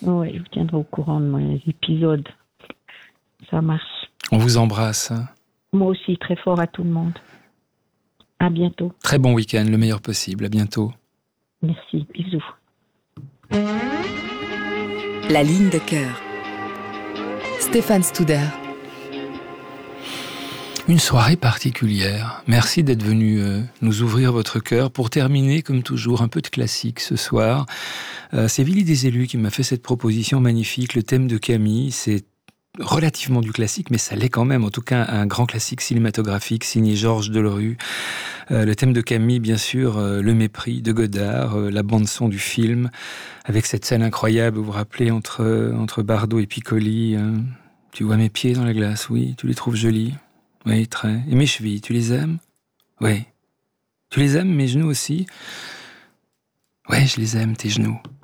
Oui, je vous tiendrai au courant de mes épisodes. Ça marche. On vous embrasse. Moi aussi, très fort à tout le monde. À bientôt. Très bon week-end, le meilleur possible. À bientôt. Merci, bisous. La ligne de cœur. Stéphane Studer. Une soirée particulière. Merci d'être venu nous ouvrir votre cœur. Pour terminer, comme toujours, un peu de classique ce soir. C'est Willy des Élus qui m'a fait cette proposition magnifique. Le thème de Camille, c'est relativement du classique, mais ça l'est quand même. En tout cas, un grand classique cinématographique signé Georges Delerue. Le thème de Camille, bien sûr, Le Mépris de Godard, la bande-son du film, avec cette scène incroyable, vous vous rappelez, entre Bardot et Piccoli. Tu vois mes pieds dans la glace, oui, tu les trouves jolis. Oui, très. Et mes chevilles, tu les aimes? Oui. Tu les aimes, mes genoux aussi? Ouais, je les aime, tes genoux.